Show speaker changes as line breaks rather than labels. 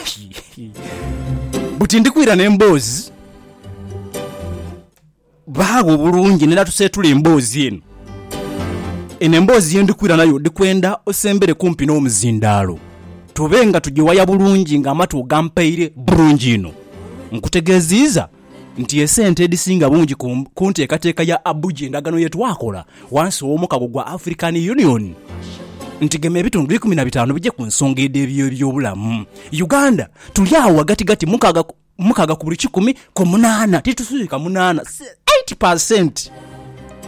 buti ndikwira n'emboozi baago bulungi nera tusetula emboozi eno emboozi yendikwira nayo ndikwenda osembere kumpi n'omuzindaalo tubenga tugiwaya bulungi ng'amatu ogampeire bulungi ino nkutegeeziiza nti esente edisinga bungi ku nteekateeka ya Abuja endagaano yetu wakola wansi w'omukago gwa African Union nti gema ebitundu 15 bijje ku nsonga eby'ebyobulamu. Uganda tuli awo wagati mukaga ku buli 10 ku 8 titusuika 8 80%.